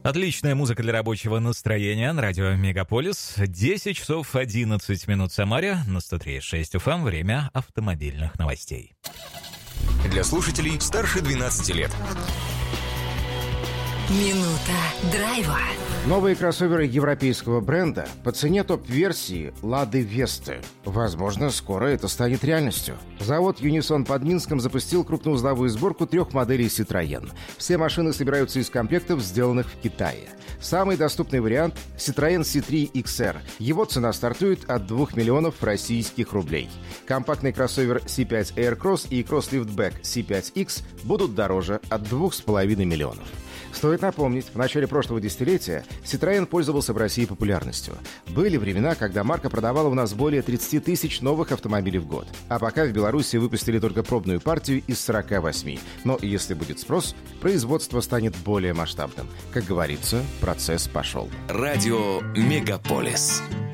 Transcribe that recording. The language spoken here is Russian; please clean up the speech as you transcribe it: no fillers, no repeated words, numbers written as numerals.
Отличная музыка для рабочего настроения на радио Мегаполис. 10 часов 11 минут в Самаре, на 103.6 FM, время автомобильных новостей. Для слушателей старше 12 лет. Минута драйва. Новые кроссоверы европейского бренда по цене топ-версии «Лады Весты». Возможно, скоро это станет реальностью. Завод «Юнисон» под Минском запустил крупноузловую сборку 3 моделей Citroën. Все машины собираются из комплектов, сделанных в Китае. Самый доступный вариант – Citroën C3 XR. Его цена стартует от 2 миллионов российских рублей. Компактный кроссовер C5 Aircross и кросс-лифтбэк C5X будут дороже от 2,5 миллионов. Стоит напомнить, в начале прошлого десятилетия Citroën пользовался в России популярностью. Были времена, когда марка продавала у нас более 30 тысяч новых автомобилей в год. А пока в Беларуси выпустили только пробную партию из 48. Но если будет спрос, производство станет более масштабным. Как говорится, процесс пошел. Радио Мегаполис.